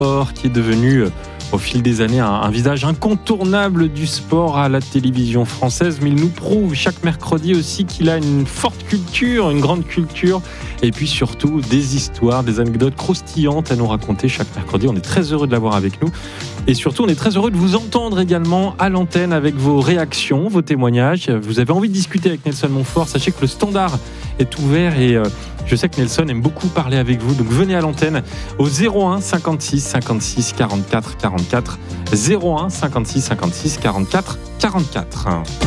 Qui est devenu au fil des années un visage incontournable du sport à la télévision française, mais il nous prouve chaque mercredi aussi qu'il a une forte culture, une grande culture, et puis surtout des histoires, des anecdotes croustillantes à nous raconter chaque mercredi. On est très heureux de l'avoir avec nous, et surtout on est très heureux de vous entendre également à l'antenne avec vos réactions, vos témoignages. Vous avez envie de discuter avec Nelson Montfort, sachez que le standard est ouvert et je sais que Nelson aime beaucoup parler avec vous, donc venez à l'antenne au 01 56 56 44 44, 01 56 56 44 44.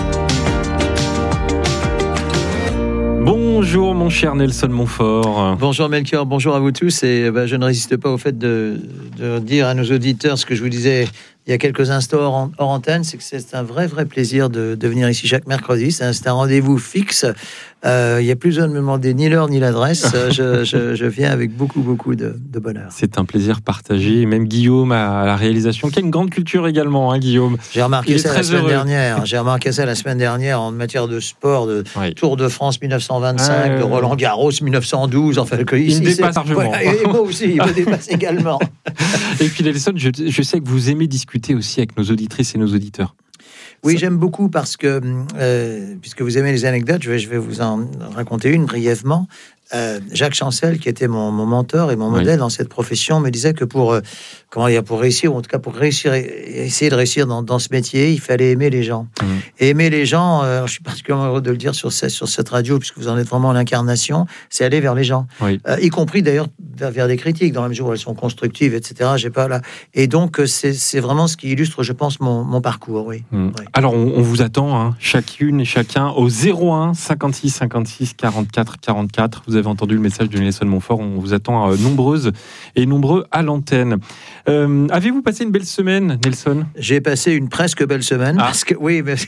Bonjour mon cher Nelson Montfort. Bonjour Melchior, bonjour à vous tous. Et je ne résiste pas au fait de dire à nos auditeurs ce que je vous disais il y a quelques instants hors antenne, c'est que c'est un vrai plaisir de venir ici chaque mercredi. C'est un rendez-vous fixe. Il n'y a plus besoin de me demander ni l'heure ni l'adresse. Je viens avec beaucoup de bonheur. C'est un plaisir partagé. Et même Guillaume à la réalisation, qui a une grande culture également, hein, Guillaume. J'ai remarqué ça la semaine dernière en matière de sport, de Tour de France 1925, de Roland Garros 1912. Enfin, il me dépasse largement. Voilà, et moi aussi, il me dépasse également. Et puis Nelson, je sais que vous aimez discuter aussi avec nos auditrices et nos auditeurs. Oui, j'aime beaucoup parce que, puisque vous aimez les anecdotes, je vais vous en raconter une brièvement. Jacques Chancel, qui était mon mentor et mon modèle dans cette profession, me disait que pour réussir, ou en tout cas pour essayer de réussir dans ce métier, il fallait aimer les gens. Et aimer les gens, je suis particulièrement heureux de le dire sur cette radio, puisque vous en êtes vraiment l'incarnation, c'est aller vers les gens. Y compris d'ailleurs vers des critiques, dans la mesure où elles sont constructives, etc. Et donc, c'est vraiment ce qui illustre, je pense, mon parcours. Alors, on vous attend, hein, chacune et chacun, au 01 56 56 44 44. Vous avez entendu le message de Nelson Montfort. On vous attend nombreuses et nombreux à l'antenne. Avez-vous passé une belle semaine, Nelson ? J'ai passé une presque belle semaine. Parce que, oui, mais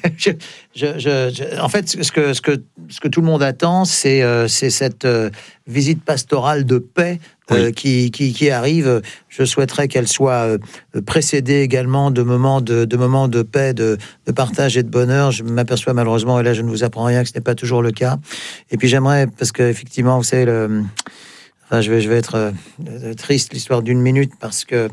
en fait, ce que tout le monde attend, c'est cette visite pastorale de paix qui arrive. Je souhaiterais qu'elle soit précédée également de moments de paix, de partage et de bonheur. Je m'aperçois malheureusement, et là je ne vous apprends rien, que ce n'est pas toujours le cas. Et puis j'aimerais, parce qu'effectivement, vous savez, je vais être triste, l'histoire d'une minute, parce que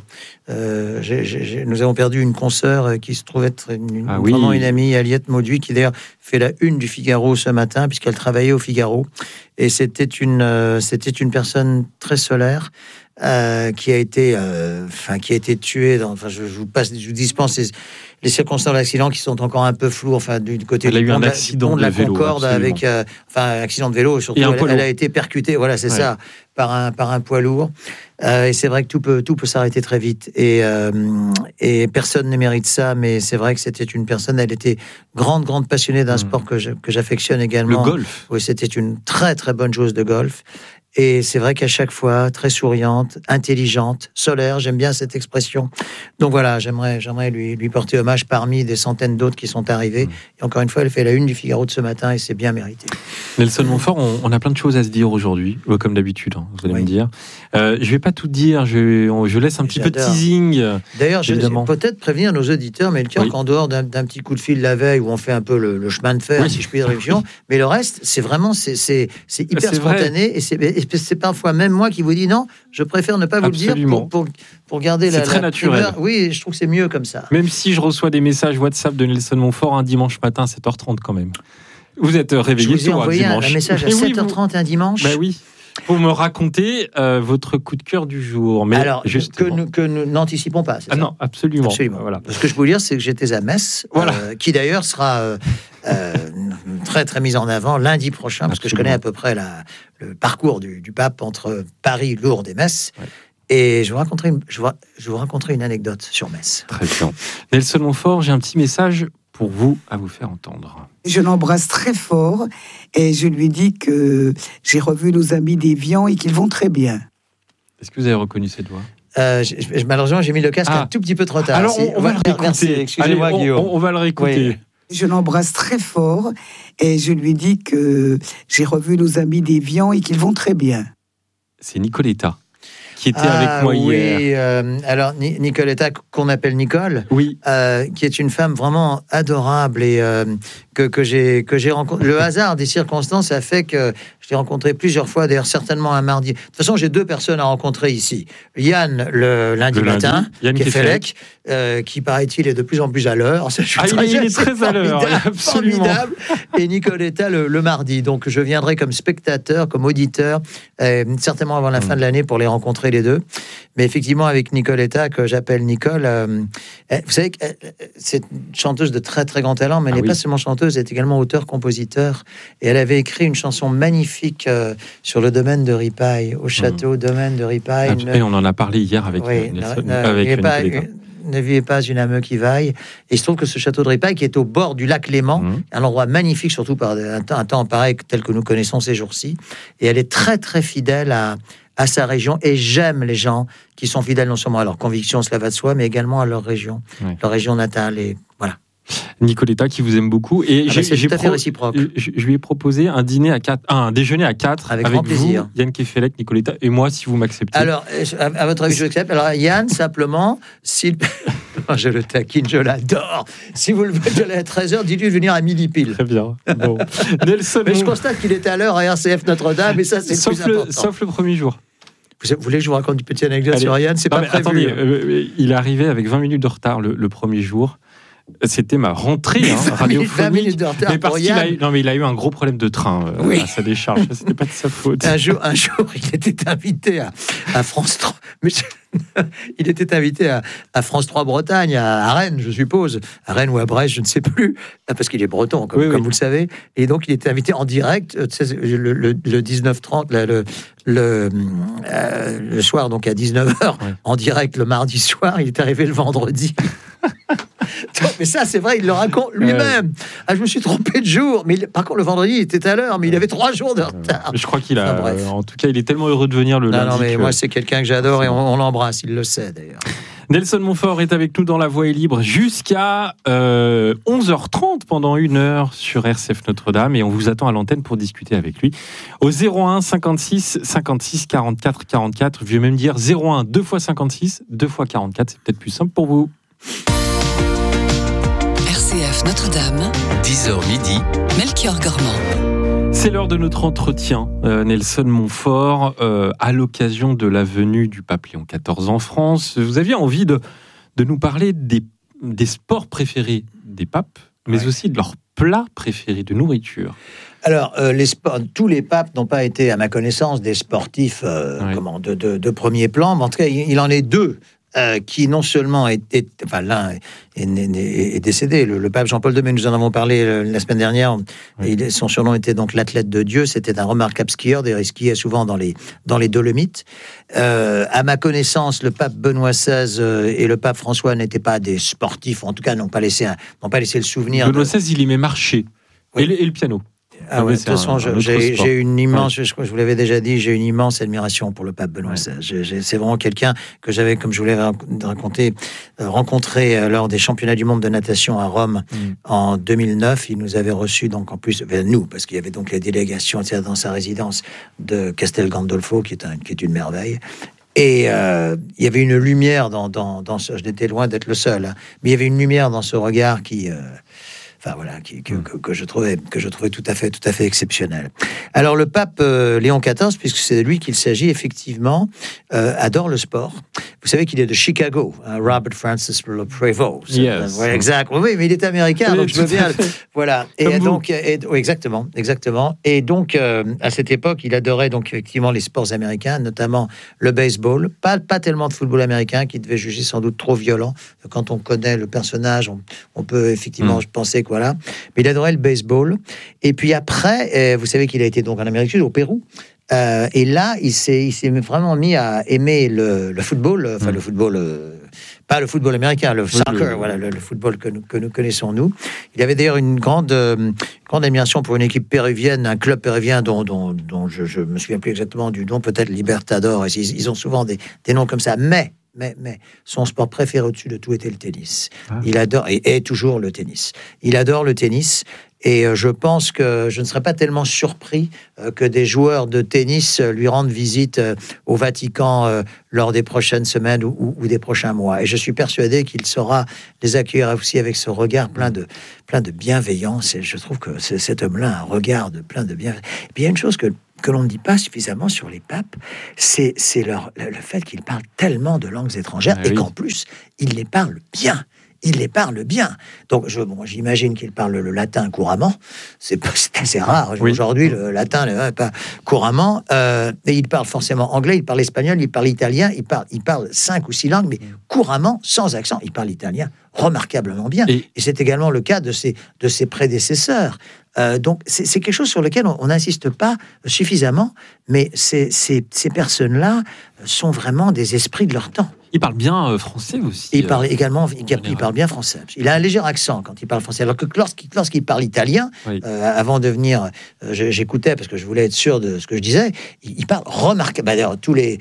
nous avons perdu une consoeur qui se trouve être vraiment une amie, Aliette Mauduit, qui d'ailleurs fait la une du Figaro ce matin, puisqu'elle travaillait au Figaro. Et c'était une personne très solaire, qui a été tuée. Je vous dispense les circonstances de l'accident qui sont encore un peu floues. Enfin, du côté du pont de la vélo, Concorde, avec accident de vélo. Surtout, elle a été percutée. Voilà, c'est ça, par un poids lourd. Et c'est vrai que tout peut s'arrêter très vite. Et personne ne mérite ça. Mais c'est vrai que c'était une personne. Elle était grande passionnée d'un sport que j'affectionne également. Le golf. Oui, c'était une très bonne joueuse de golf. Et c'est vrai qu'à chaque fois, très souriante, intelligente, solaire, j'aime bien cette expression. Donc voilà, j'aimerais lui porter hommage parmi des centaines d'autres qui sont arrivés. Et encore une fois, elle fait la une du Figaro de ce matin et c'est bien mérité. Nelson Montfort, on a plein de choses à se dire aujourd'hui, comme d'habitude, hein, vous allez me dire. Je vais pas tout dire, je laisse un petit peu de teasing. D'ailleurs, je vais peut-être prévenir nos auditeurs, mais qu'en dehors d'un petit coup de fil la veille où on fait un peu le chemin de fer, si je puis dire, mais le reste, c'est vraiment c'est hyper spontané vrai. Et c'est parfois même moi qui vous dis non, je préfère ne pas vous le dire pour garder la très naturel. Oui, je trouve que c'est mieux comme ça. Même si je reçois des messages WhatsApp de Nelson Montfort un dimanche matin à 7h30 quand même. Vous êtes réveillé tôt un dimanche. Je vous ai envoyé un message à 7h30 un dimanche. Oui. Pour me raconter votre coup de cœur du jour. Mais alors, que nous n'anticipons pas, c'est ça ? Non, absolument. Voilà. Ce que je peux vous dire, c'est que j'étais à Metz, qui d'ailleurs sera très mise en avant lundi prochain, parce que je connais à peu près le parcours du pape entre Paris, Lourdes et Metz. Et je vous raconterai une anecdote sur Metz. Très bien. Nelson Montfort, j'ai un petit message pour vous à vous faire entendre. Je l'embrasse très fort et je lui dis que j'ai revu nos amis d'Évian et qu'ils vont très bien. Est-ce que vous avez reconnu cette voix ? Malheureusement, j'ai mis le casque un tout petit peu trop tard. Alors, on va le réécouter. Merci, excusez-moi, Guillaume. On va le réécouter. Oui. Je l'embrasse très fort et je lui dis que j'ai revu nos amis d'Évian et qu'ils vont très bien. C'est Nicoletta qui était avec moi hier. Oui, alors Nicoletta, qu'on appelle Nicole, qui est une femme vraiment adorable et que j'ai rencontré. Le hasard des circonstances a fait que je l'ai rencontré plusieurs fois, d'ailleurs certainement un mardi. De toute façon, j'ai 2 personnes à rencontrer ici. Yann, le lundi matin, Yann Kefelec, qui paraît-il est de plus en plus à l'heure. Il est très à l'heure, absolument. Formidable. Et Nicoletta le mardi. Donc je viendrai comme spectateur, comme auditeur, certainement avant la fin de l'année pour les rencontrer les deux. Mais effectivement, avec Nicoletta, que j'appelle Nicole, vous savez que c'est une chanteuse de très très grand talent, mais elle n'est pas seulement chanteuse, elle est également auteur-compositeur. Et elle avait écrit une chanson magnifique sur le domaine de Ripaille, au château domaine de Ripaille. Et on en a parlé hier avec Nicoletta. Ne vivez pas une âme qui vaille. Et il se trouve que ce château de Ripaille, qui est au bord du lac Léman, un endroit magnifique, surtout par un temps pareil tel que nous connaissons ces jours-ci. Et elle est très très fidèle à sa région. Et j'aime les gens qui sont fidèles non seulement à leur conviction, cela va de soi, mais également à leur région natale. Et voilà. Nicoletta qui vous aime beaucoup et j'ai tout à fait réciproque. Je lui ai proposé un déjeuner à 4 avec grand vous, plaisir. Yann Kefelec, Nicoletta et moi si vous m'acceptez. Alors à votre avis je l'accepte. Alors Yann simplement s'il je le taquine, je l'adore. Si vous le faites à 13h, dites-lui de venir à midi pile. Très bien. Bon. Nelson, mais je constate qu'il était à l'heure à RCF Notre-Dame et ça c'est le plus important. Sauf le premier jour. Vous voulez que je vous raconte une petite anecdote sur Yann? C'est pas prévu. Attendez, il est arrivé avec 20 minutes de retard le premier jour. C'était ma rentrée radiophonique. 20 minutes de retard pour Yann. Il a eu un gros problème de train à sa décharge. C'était pas de sa faute. Un jour, il était invité à France 3. Il était invité à France 3 Bretagne, à Rennes, je suppose. À Rennes ou à Brest, je ne sais plus. Parce qu'il est breton, comme vous le savez. Et donc, il était invité en direct, le 19h30, le soir, donc à 19h, en direct le mardi soir. Il est arrivé le vendredi. Mais ça, c'est vrai, il le raconte lui-même. Je me suis trompé de jour. Mais par contre, le vendredi, il était à l'heure, mais il avait 3 jours de retard. Je crois qu'il a. En tout cas, il est tellement heureux de venir le lundi. Non, mais moi, c'est quelqu'un que j'adore et on l'embrasse. Il le sait d'ailleurs. Nelson Montfort est avec nous dans La Voix est libre jusqu'à 11h30 pendant 1 heure sur RCF Notre-Dame et on vous attend à l'antenne pour discuter avec lui au 01 56 56 44 44. Je vais même dire 01 2 x 56 2 x 44. C'est peut-être plus simple pour vous. RCF Notre-Dame, 10h midi, Melchior Gormand. C'est l'heure de notre entretien, Nelson Montfort, à l'occasion de la venue du pape Léon XIV en France. Vous aviez envie de nous parler des sports préférés des papes, mais aussi de leurs plats préférés de nourriture. Alors, tous les papes n'ont pas été, à ma connaissance, des sportifs de premier plan, mais en tout cas, il en est 2. Qui non seulement l'un est décédé, le pape Jean-Paul II, mais nous en avons parlé la semaine dernière. Son surnom était donc l'athlète de Dieu. C'était un remarquable skieur. D'ailleurs, il skiait souvent dans les Dolomites. À ma connaissance, le pape Benoît XVI et le pape François n'étaient pas des sportifs, ou en tout cas n'ont pas laissé le souvenir. Benoît XVI, il aimait marcher et le piano. De toute façon, j'ai une immense, je vous l'avais déjà dit, j'ai une immense admiration pour le pape Benoît XVI. C'est vraiment quelqu'un que j'avais, comme je vous l'avais raconté, rencontré lors des championnats du monde de natation à Rome en 2009. Il nous avait reçus, donc en plus, nous, parce qu'il y avait donc la délégation dans sa résidence de Castel Gandolfo, qui est une merveille. Et il y avait une lumière dans ce... Je n'étais loin d'être le seul, hein, mais il y avait une lumière dans ce regard qui... que je trouvais tout à fait exceptionnel. Alors le pape Léon XIV, puisque c'est de lui qu'il s'agit effectivement, adore le sport. Vous savez qu'il est de Chicago, Robert Francis Prevost. Yes. Voilà, exact. Oui, mais il est américain, donc je veux bien. Voilà. Et donc, exactement. Et donc, à cette époque, il adorait donc effectivement les sports américains, notamment le baseball. Pas tellement de football américain, qui devait juger sans doute trop violent. Quand on connaît le personnage, on peut effectivement penser que voilà. Mais il adorait le baseball. Et puis après, vous savez qu'il a été donc en Amérique du Sud, au Pérou. Et là, il s'est vraiment mis à aimer le football, le football, pas le football américain, le soccer, le football que nous connaissons, nous. Il avait d'ailleurs une grande admiration pour une équipe péruvienne, un club péruvien dont je me souviens plus exactement du nom, peut-être Libertador. Ils ont souvent des noms comme ça. Mais mais son sport préféré au-dessus de tout était le tennis. Il adore, et toujours le tennis. Il adore le tennis. Et je pense que je ne serais pas tellement surpris que des joueurs de tennis lui rendent visite au Vatican lors des prochaines semaines ou des prochains mois. Et je suis persuadé qu'il saura les accueillir aussi avec ce regard plein de bienveillance. Et je trouve que cet homme-là a un regard plein de bienveillance. Et puis il y a une chose que l'on ne dit pas suffisamment sur les papes, c'est le fait qu'ils parlent tellement de langues étrangères et qu'en plus, ils les parlent bien. Il les parle bien. Donc, j'imagine qu'il parle le latin couramment. C'est assez rare. Aujourd'hui, le latin, pas couramment. Et il parle forcément anglais, il parle espagnol, il parle italien, il parle 5 ou 6 langues, mais couramment, sans accent. Il parle italien remarquablement bien. Et c'est également le cas de ses prédécesseurs. Donc, c'est quelque chose sur lequel on n'insiste pas suffisamment, mais ces personnes-là sont vraiment des esprits de leur temps. Il parle bien français aussi. Il parle également, il parle bien français. Il a un léger accent quand il parle français. Alors que lorsqu'il parle italien, avant de venir, j'écoutais parce que je voulais être sûr de ce que je disais. Il parle remarquable. D'ailleurs, tous les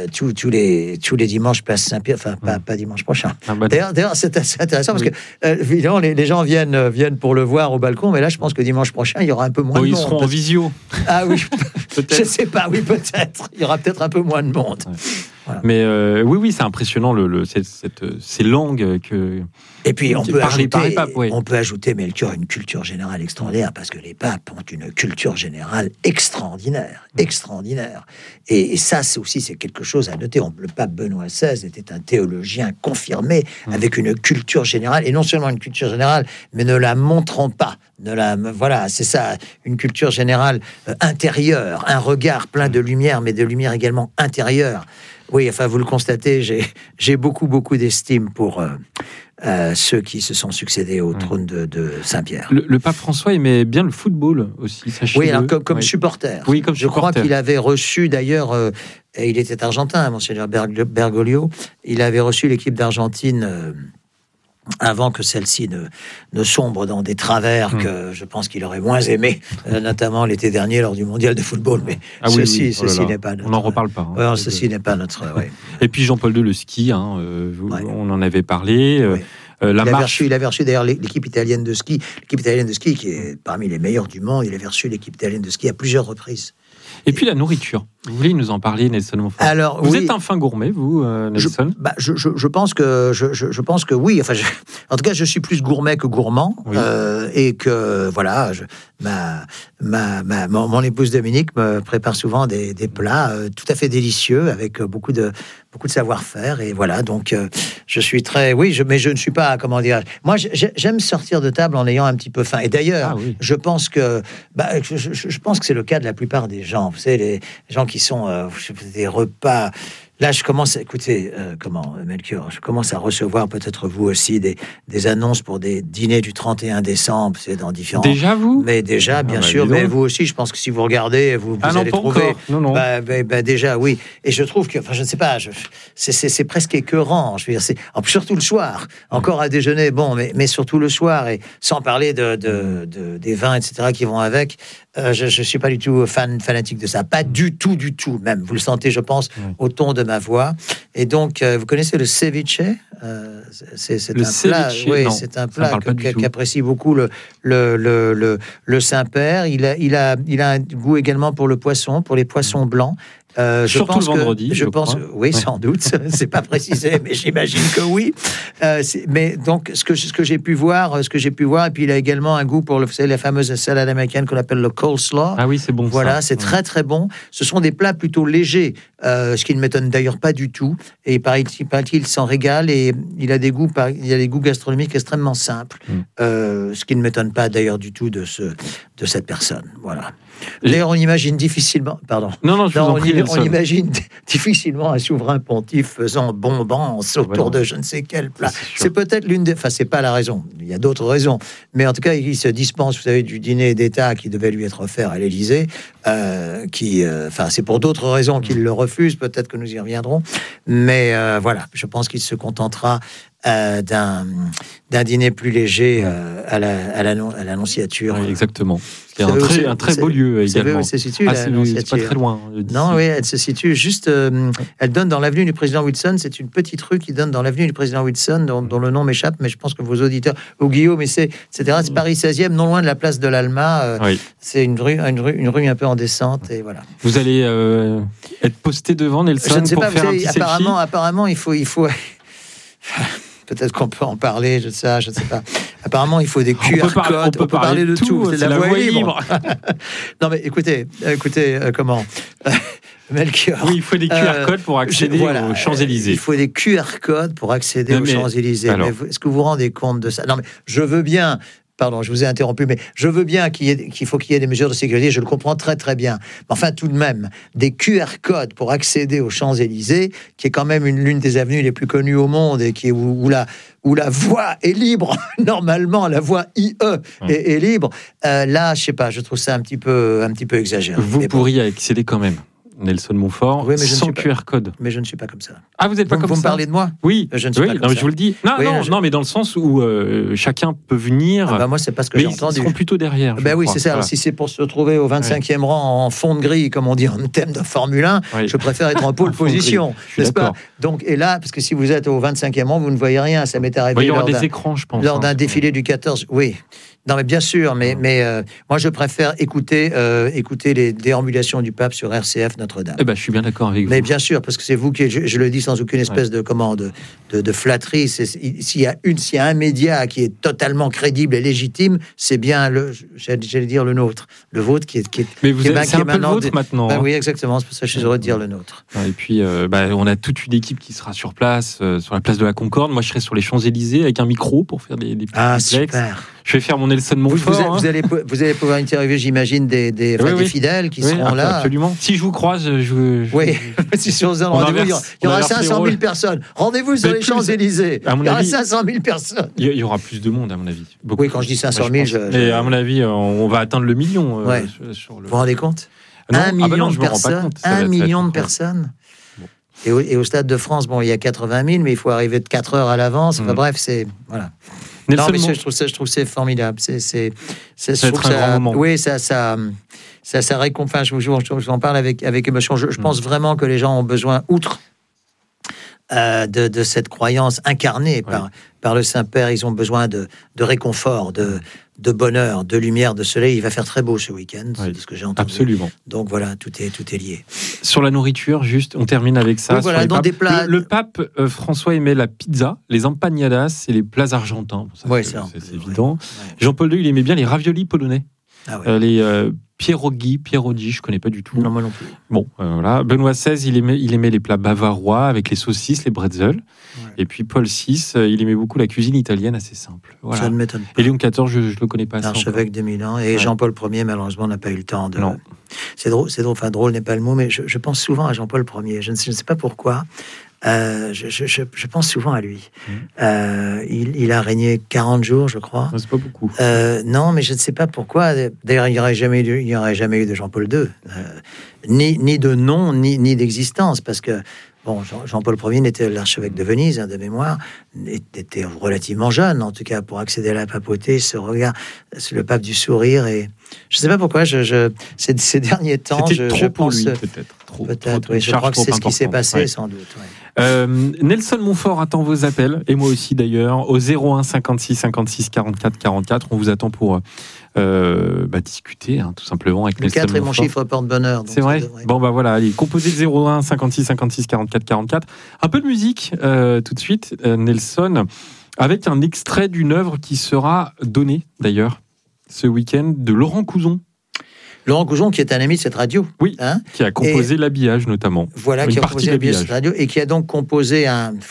dimanches, place Saint-Pierre. Enfin, pas dimanche prochain. D'ailleurs, c'est assez intéressant parce que évidemment, les gens viennent pour le voir au balcon, mais là, je pense que dimanche prochain, il y aura un peu moins de monde. Ils seront en visio. Ah oui, je sais pas. Oui, peut-être. Il y aura peut-être un peu moins de monde. Voilà. Mais oui, c'est impressionnant ces langues que. Et puis on peut ajouter, Melchior, une culture générale extraordinaire, parce que les papes ont une culture générale extraordinaire. Et ça, c'est quelque chose à noter. Le pape Benoît XVI était un théologien confirmé, avec une culture générale, et non seulement une culture générale, mais ne la montrons pas. Voilà, c'est ça, une culture générale intérieure, un regard plein de lumière, mais de lumière également intérieure. Oui, enfin, vous le constatez, j'ai beaucoup d'estime pour ceux qui se sont succédés au trône de Saint-Pierre. Le pape François aimait bien le football aussi, sachez-le. Oui, alors comme supporter. Oui, comme supporter. Je crois qu'il avait reçu d'ailleurs, et il était argentin, Monseigneur Bergoglio, il avait reçu l'équipe d'Argentine avant que celle-ci ne sombre dans des travers que je pense qu'il aurait moins aimé, notamment l'été dernier lors du mondial de football. Mais ceci n'est pas notre... On n'en reparle pas. Ceci n'est pas notre... Et puis Jean-Paul II, le ski, on en avait parlé. Il avait reçu d'ailleurs l'équipe italienne de ski. L'équipe italienne de ski, qui est parmi les meilleures du monde, il avait reçu l'équipe italienne de ski à plusieurs reprises. Et puis la nourriture. Vous voulez nous en parler, Nelson Montfort? Alors, vous êtes un fin gourmet, vous, Nelson? Je pense que oui. Enfin, en tout cas, je suis plus gourmet que gourmand, et que voilà, mon épouse Dominique me prépare souvent des plats tout à fait délicieux avec beaucoup de savoir-faire, et voilà. Donc, je suis très, mais je ne suis pas, comment dire. Moi, j'aime sortir de table en ayant un petit peu faim. Et d'ailleurs, je pense que c'est le cas de la plupart des gens. Vous savez, les gens qui sont des repas. Là, je commence à écouter, Melchior, je commence à recevoir, peut-être vous aussi, des annonces pour des dîners du 31 décembre, c'est dans différents... Déjà, vous? Mais déjà, bien sûr, mais vous aussi, je pense que si vous regardez, vous allez trouver... Non. Déjà, oui. Et je trouve que, je ne sais pas, c'est presque écœurant, je veux dire, surtout le soir, encore à déjeuner, mais surtout le soir, et sans parler des vins, etc., qui vont avec, je ne suis pas du tout fanatique de ça, pas du tout, même. Vous le sentez, je pense, au ton de ma voix. Et donc, vous connaissez le ceviche? C'est un plat qu'apprécie beaucoup le Saint-Père. Il a un goût également pour le poisson, pour les poissons blancs. Surtout le vendredi, je pense. Oui, sans doute. C'est pas précisé, mais j'imagine que oui. Mais donc, ce que j'ai pu voir, et puis il a également un goût pour la fameuse salade américaine qu'on appelle le coleslaw. Ah oui, c'est bon. Voilà, c'est très très bon. Ce sont des plats plutôt légers, ce qui ne m'étonne d'ailleurs pas du tout. Et paraît-il s'en régale, et il a des goûts gastronomiques extrêmement simples, ce qui ne m'étonne pas d'ailleurs du tout de cette personne. Voilà. D'ailleurs, on imagine difficilement... Pardon. Non, je vous en prie, on imagine difficilement un souverain pontife faisant bombance autour de je ne sais quel plat. C'est peut-être l'une des... Enfin, c'est pas la raison. Il y a d'autres raisons. Mais en tout cas, il se dispense, vous savez, du dîner d'État qui devait lui être offert à l'Élysée. C'est pour d'autres raisons qu'il le refuse. Peut-être que nous y reviendrons. Mais voilà, je pense qu'il se contentera d'un dîner plus léger à l'Annonciature. Oui, exactement. C'est un très beau lieu également. Vous savez où elle se situe, c'est pas très loin. Non, oui, elle se situe juste... elle donne dans l'avenue du président Wilson. C'est une petite rue qui donne dans l'avenue du président Wilson, dont le nom m'échappe, mais je pense que vos auditeurs... Ou Guillaume, etc. C'est Paris 16e, non loin de la place de l'Alma. Oui. C'est une rue un peu en descente, et voilà. Vous allez être posté devant Nelson je ne sais pour pas, faire un petit selfie. Apparemment, il faut... Peut-être qu'on peut en parler, je ne sais pas. Apparemment, il faut des QR codes. On peut parler de tout. C'est la voie libre. Non, mais écoutez, comment Melchior. Oui, il faut des QR codes pour accéder aux Champs-Élysées. Il faut des QR codes pour accéder aux Champs-Élysées. Mais est-ce que vous vous rendez compte de ça? Non, mais je veux bien... Pardon, je vous ai interrompu, mais je veux bien qu'il faut qu'il y ait des mesures de sécurité, je le comprends très très bien. Mais enfin, tout de même, des QR codes pour accéder aux Champs-Élysées, qui est quand même l'une des avenues les plus connues au monde et qui est où la voie est libre, normalement, la voie IE est libre. Là, je sais pas, je trouve ça un petit peu exagéré. Vous pourriez accéder quand même. Nelson Montfort, oui, sans QR code. Mais je ne suis pas comme ça. Ah, vous n'êtes pas comme ça? Vous me parlez de moi? Oui, je ne suis pas comme ça. Je vous le dis. Non, mais dans le sens où chacun peut venir. Moi, c'est pas ce que j'ai entendu. Ils seront plutôt derrière. Oui, c'est ça. Voilà. Si c'est pour se retrouver au 25e rang en fond de grille, comme on dit en thème de Formule 1, je préfère être en pole position, n'est-ce pas? Donc, et là, parce que si vous êtes au 25e rang, vous ne voyez rien. Ça m'est arrivé. Il y aura des écrans, je pense. Lors d'un défilé du 14. Oui. Non, mais bien sûr, mais moi, je préfère écouter les déambulations du pape sur RCF Notre-Dame. Eh ben, je suis bien d'accord avec vous. Mais bien sûr, parce que c'est vous qui, je le dis sans aucune espèce de flatterie. S'il y a un média qui est totalement crédible et légitime, c'est bien j'allais dire le nôtre, le vôtre qui est. Mais c'est un peu le vôtre maintenant. Oui, exactement. C'est pour ça que je suis heureux de dire le nôtre. Et puis, on a toute une équipe qui sera sur place, sur la place de la Concorde. Moi, je serai sur les Champs-Élysées avec un micro pour faire des petits duplex. Super. Je vais faire mon Nelson Montfort. Vous allez pouvoir interviewer, j'imagine, des fidèles qui seront là. Absolument. Si je vous croise, si on se donne rendez-vous, il y aura 500 000 personnes. Rendez-vous sur les Champs-Élysées. Il y aura 500 000 personnes. Il y aura plus de monde, à mon avis. Beaucoup. Oui, quand je dis 500 000, Mais à mon avis, on va atteindre le million. Vous vous rendez compte? 1 million de personnes. 1 million de personnes. Et au Stade de France, il y a 80 000, mais il faut arriver de 4 heures à l'avance. Enfin, bref, c'est... Voilà. Non, mais je trouve que c'est formidable. C'est un grand moment. Oui, ça réconforte. Je en parle avec émotion. Je pense vraiment que les gens ont besoin, outre de cette croyance incarnée par le Saint-Père, ils ont besoin de réconfort, de bonheur, de lumière, de soleil. Il va faire très beau ce week-end, c'est ce que j'ai entendu. Absolument. Donc voilà, tout est lié. Sur la nourriture, juste, on termine avec ça. Oui, voilà, dans des plats... Le pape François aimait la pizza, les empanadas et les plats argentins. C'est évident. Ouais. Jean-Paul II, il aimait bien les raviolis polonais. Les pierogi, je connais pas du tout. Non, moi non plus. Bon, voilà. Benoît XVI, il aimait les plats bavarois avec les saucisses, les bretzels. Ouais. Et puis Paul VI, il aimait beaucoup la cuisine italienne assez simple. Voilà. Ça ne m'étonne pas. Et Léon XIV, je le connais pas. L'archevêque de Milan. Et Jean-Paul Ier, malheureusement, n'a pas eu le temps de... Non. C'est drôle. Enfin, drôle n'est pas le mot, mais je pense souvent à Jean-Paul Ier. Je ne sais pas pourquoi. Je pense souvent à lui. Il a régné 40 jours, je crois. C'est pas beaucoup. Non, mais je ne sais pas pourquoi. D'ailleurs, il n'y aurait jamais eu de Jean-Paul II, ni de nom, ni d'existence, parce que Jean-Paul Ier n'était l'archevêque de Venise, de mémoire, était relativement jeune, en tout cas, pour accéder à la papauté. Ce regard, c'est le pape du sourire. Et je ne sais pas pourquoi, ces derniers temps, je pense... Lui, peut-être. Peut-être, oui. Je crois que c'est ce qui s'est passé, sans doute. Nelson Montfort attend vos appels, et moi aussi d'ailleurs, au 01 56 56 44 44. On vous attend pour discuter, tout simplement, avec Nelson Montfort. Le 4 est mon chiffre porte-bonheur. C'est vrai. Bon, voilà, allez, composez le 01 56 56 44 44. Un peu de musique, tout de suite, Nelson, avec un extrait d'une œuvre qui sera donnée, d'ailleurs, ce week-end, de Laurent Couzon. Laurent Couzon, qui est un ami de cette radio. Oui, qui a composé l'habillage, notamment. Voilà, qui a composé l'habillage de cette radio, et qui a donc composé,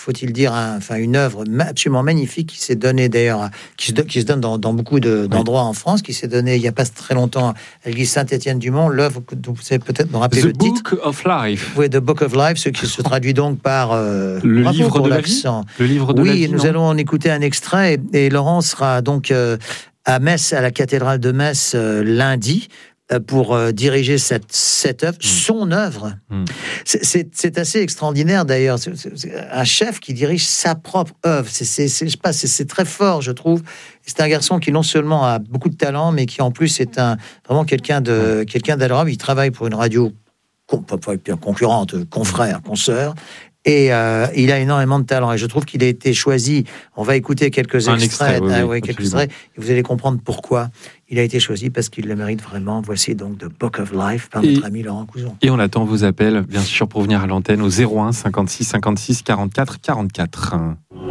une œuvre absolument magnifique, qui s'est donnée d'ailleurs, qui se donne dans beaucoup d'endroits en France, qui s'est donnée il n'y a pas très longtemps à l'église Saint-Étienne-du-Mont, l'œuvre que vous savez peut-être me rappeler le titre. The Book of Life. Oui, The Book of Life, ce qui se traduit donc par... le livre de l'accent. Le livre de la vie. Oui, nous allons en écouter un extrait, et Laurent sera donc à Metz, à la cathédrale de Metz, lundi, pour diriger cette œuvre, son œuvre. C'est assez extraordinaire d'ailleurs. C'est un chef qui dirige sa propre œuvre. C'est très fort, je trouve. C'est un garçon qui non seulement a beaucoup de talent, mais qui en plus est vraiment quelqu'un d'adorable. Il travaille pour une radio concurrente, confrère, consoeur. Et il a énormément de talent. Et je trouve qu'il a été choisi. On va écouter quelques extraits. Quelques extraits. Et vous allez comprendre pourquoi il a été choisi, parce qu'il le mérite vraiment. Voici donc The Book of Life par notre ami Laurent Couzon. Et on attend vos appels, bien sûr, pour venir à l'antenne au 01 56 56 44 44.